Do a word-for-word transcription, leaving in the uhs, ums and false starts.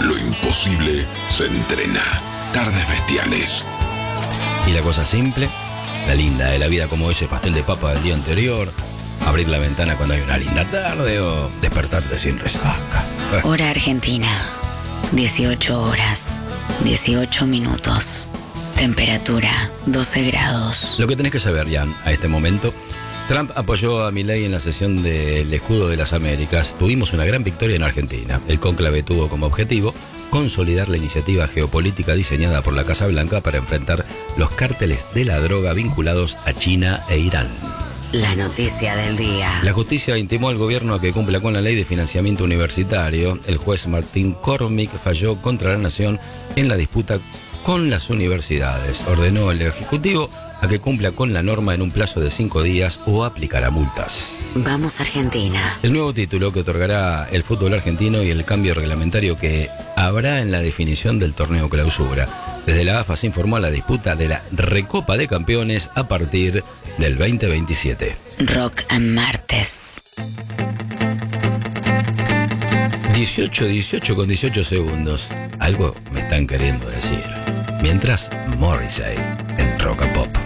Lo imposible se entrena. Tardes bestiales. Y la cosa simple, la linda de la vida, como ese pastel de papa del día anterior, abrir la ventana cuando hay una linda tarde o despertarte sin resaca. Hora Argentina, dieciocho horas, dieciocho minutos. Temperatura, doce grados. Lo que tenés que saber, Jan, a este momento: Trump apoyó a Milei en la sesión del Escudo de las Américas. Tuvimos una gran victoria en Argentina. El cónclave tuvo como objetivo consolidar la iniciativa geopolítica diseñada por la Casa Blanca para enfrentar los cárteles de la droga vinculados a China e Irán. La noticia del día. La justicia intimó al gobierno a que cumpla con la ley de financiamiento universitario. El juez Martín Cormick falló contra la nación en la disputa con las universidades. Ordenó al Ejecutivo a que cumpla con la norma en un plazo de cinco días o aplicará multas. Vamos Argentina. El nuevo título que otorgará el fútbol argentino y el cambio reglamentario que habrá en la definición del torneo clausura. Desde la A F A se informó a la disputa de la Recopa de Campeones a partir del veinte veintisiete. Rock and Martes. dieciocho dieciocho con dieciocho segundos. Algo me están queriendo decir. Mientras, Morrissey en Rock and Pop.